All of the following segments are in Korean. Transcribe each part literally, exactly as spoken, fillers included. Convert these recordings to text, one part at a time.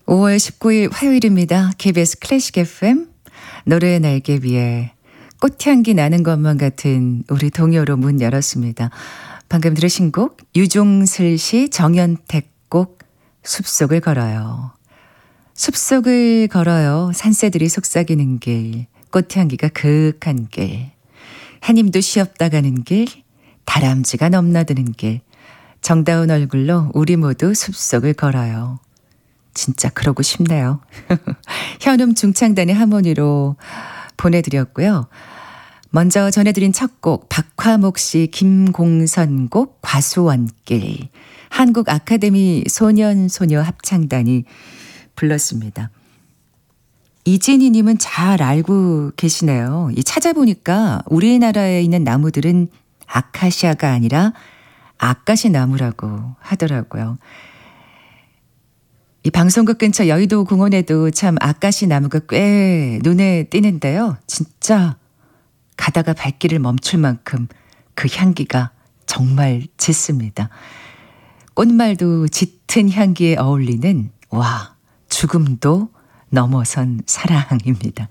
오월 십구일 화요일입니다. 케이비에스 클래식 에프엠 노래의 날개 위에 꽃향기 나는 것만 같은 우리 동요로 문 열었습니다. 방금 들으신 곡 유종슬 씨 정연택 곡 숲속을 걸어요. 숲속을 걸어요. 산새들이 속삭이는 길, 꽃향기가 그윽한 길, 해님도 쉬었다 가는 길, 다람쥐가 넘나드는 길, 정다운 얼굴로 우리 모두 숲속을 걸어요. 진짜 그러고 싶네요. 현음 중창단의 하모니로 보내드렸고요. 먼저 전해드린 첫 곡 박화목 씨 김공선 곡 과수원길, 한국 아카데미 소년소녀 합창단이 불렀습니다. 이진희 님은 잘 알고 계시네요. 이 찾아보니까 우리나라에 있는 나무들은 아카시아가 아니라 아까시 나무라고 하더라고요. 이 방송국 근처 여의도 공원에도 참 아까시 나무가 꽤 눈에 띄는데요. 진짜 가다가 발길을 멈출 만큼 그 향기가 정말 짙습니다. 꽃말도 짙은 향기에 어울리는 와, 죽음도 넘어선 사랑입니다.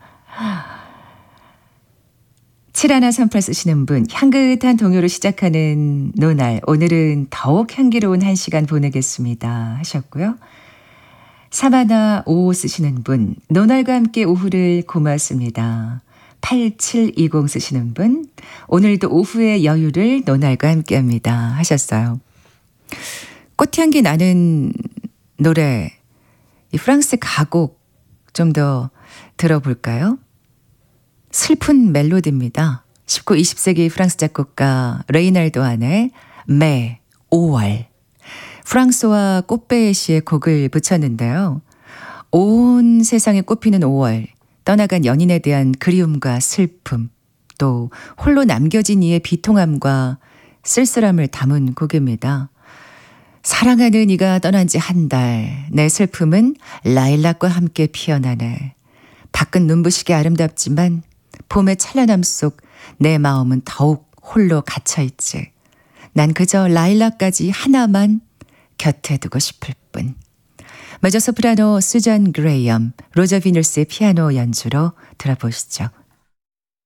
칠일삼팔 쓰시는 분, 향긋한 동요로 시작하는 노날, 오늘은 더욱 향기로운 한 시간 보내겠습니다 하셨고요. 사바나 오오 쓰시는 분, 노날과 함께 오후를 고맙습니다. 팔칠이공 쓰시는 분, 오늘도 오후의 여유를 노날과 함께합니다 하셨어요. 꽃향기 나는 노래, 이 프랑스 가곡 좀 더 들어볼까요? 슬픈 멜로디입니다. 십구, 이십 세기 프랑스 작곡가 레이날도 안의 매, 오월. 프랑스와 꽃배의 시에 곡을 붙였는데요. 온 세상에 꽃피는 오월, 떠나간 연인에 대한 그리움과 슬픔, 또 홀로 남겨진 이의 비통함과 쓸쓸함을 담은 곡입니다. 사랑하는 이가 떠난 지 한 달, 내 슬픔은 라일락과 함께 피어나네. 밖은 눈부시게 아름답지만 봄의 찬란함 속 내 마음은 더욱 홀로 갇혀있지. 난 그저 라일락까지 하나만 곁에 두고 싶을 뿐. 메조소프라노 수잔 그레이엄, 로저 비너스의 피아노 연주로 들어보시죠.